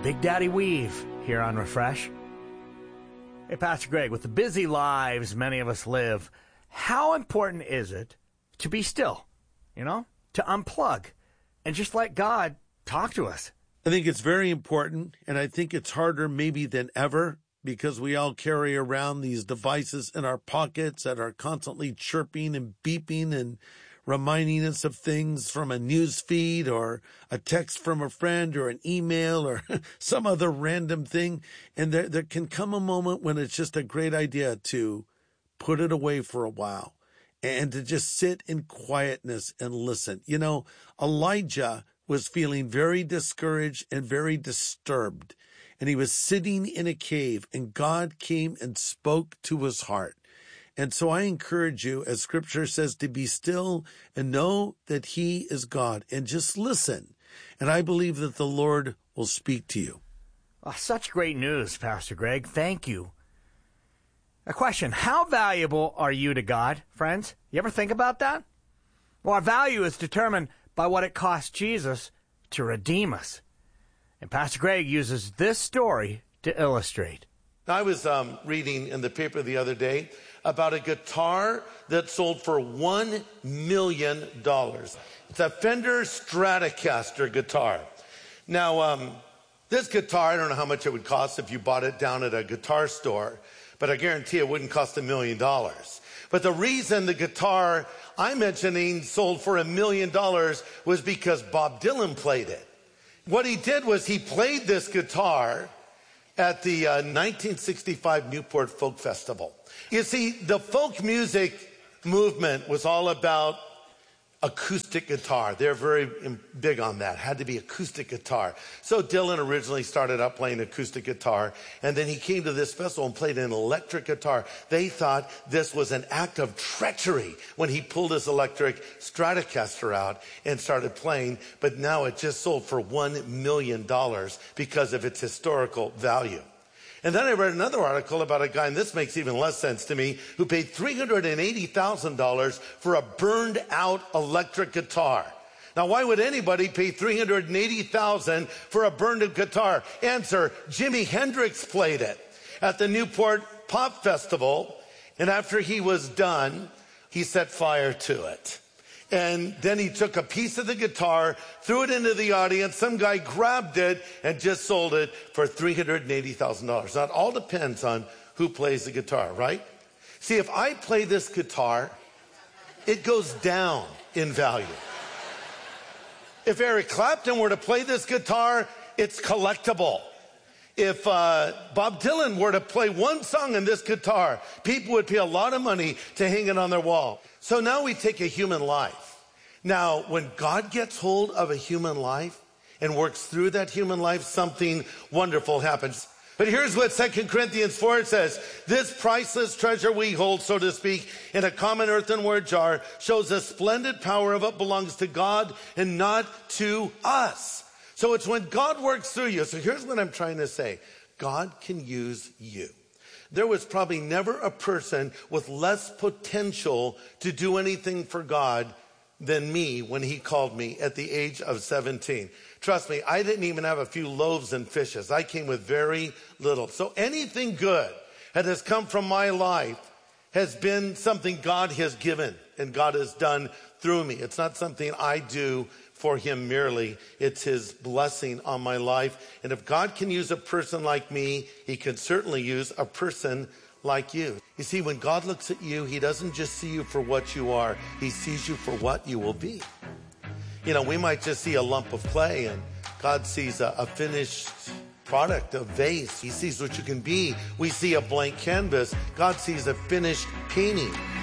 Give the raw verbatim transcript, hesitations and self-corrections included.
Big Daddy Weave here on Refresh. Hey, Pastor Greg, with the busy lives many of us live, how important is it to be still, you know, to unplug and just let God talk to us? I think it's very important, and I think it's harder maybe than ever because we all carry around these devices in our pockets that are constantly chirping and beeping and reminding us of things from a news feed or a text from a friend or an email or some other random thing. And there, there can come a moment when it's just a great idea to put it away for a while and to just sit in quietness and listen. You know, Elijah was feeling very discouraged and very disturbed, and he was sitting in a cave, and God came and spoke to his heart. And so I encourage you, as Scripture says, to be still and know that he is God, and just listen. And I believe that the Lord will speak to you. Oh, such great news, Pastor Greg. Thank you. A question: how valuable are you to God, friends? You ever think about that? Well, our value is determined by what it cost Jesus to redeem us. And Pastor Greg uses this story to illustrate. I was um, reading in the paper the other day about a guitar that sold for one million dollars. It's a Fender Stratocaster guitar. Now, um, this guitar, I don't know how much it would cost if you bought it down at a guitar store, but I guarantee it wouldn't cost a million dollars. But the reason the guitar I'm mentioning sold for a million dollars was because Bob Dylan played it. What he did was he played this guitar at the uh, nineteen sixty-five Newport Folk Festival. You see, the folk music movement was all about acoustic guitar. They're very big on that. It had to be acoustic guitar. So Dylan originally started out playing acoustic guitar, and then he came to this festival and played an electric guitar. They thought this was an act of treachery when he pulled his electric Stratocaster out and started playing, but now it just sold for one million dollars because of its historical value. And then I read another article about a guy, and this makes even less sense to me, who paid three hundred eighty thousand dollars for a burned out electric guitar. Now, why would anybody pay three hundred eighty thousand dollars for a burned out guitar? Answer: Jimi Hendrix played it at the Newport Pop Festival, and after he was done, he set fire to it. And then he took a piece of the guitar, threw it into the audience. Some guy grabbed it and just sold it for three hundred eighty thousand dollars. Now, it all depends on who plays the guitar, right? See, if I play this guitar, it goes down in value. If Eric Clapton were to play this guitar, it's collectible. If uh, Bob Dylan were to play one song in this guitar, people would pay a lot of money to hang it on their wall. So now we take a human life. Now, when God gets hold of a human life and works through that human life, something wonderful happens. But here's what Second Corinthians four says: this priceless treasure we hold, so to speak, in a common earthenware jar shows the splendid power of it belongs to God and not to us. So it's when God works through you. So here's what I'm trying to say. God can use you. There was probably never a person with less potential to do anything for God than me when he called me at the age of seventeen. Trust me, I didn't even have a few loaves and fishes. I came with very little. So anything good that has come from my life has been something God has given and God has done through me. It's not something I do for him merely. It's his blessing on my life. And if God can use a person like me, he can certainly use a person like you. You see, when God looks at you, he doesn't just see you for what you are. He sees you for what you will be. You know, we might just see a lump of clay, and God sees a, a finished product, a vase. He sees what you can be. We see a blank canvas. God sees a finished painting.